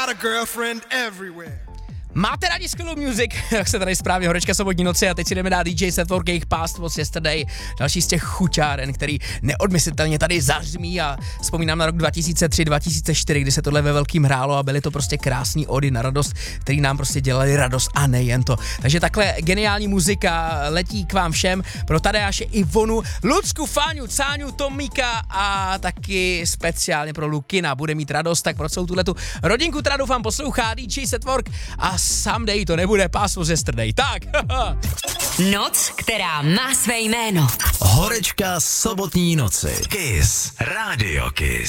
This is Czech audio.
got a girlfriend everywhere. Máte rádi School Music, jak se tady správně Horečka sobotní noci a teď si jdeme dát DJ Set Work, jejich Past Was Yesterday, další z těch chuťáren, který neodmyslitelně tady zařmí a vzpomínám na rok 2003-2004, kdy se tohle ve velkým hrálo a byly to prostě krásný ody na radost, který nám prostě dělali radost a nejen to. Takže takhle geniální muzika letí k vám všem, pro Tadeáše, Ivonu, Lucku, Fáňu, Cáňu, Tomíka a taky speciálně pro Lukina bude mít radost, tak pro celou tuhletu rodinku, která doufám poslouchá DJ Set Work a someday to nebude Past Was Yesterday. Tak. Noc, která má své jméno. Horečka sobotní noci. Kiss. Radio Kiss.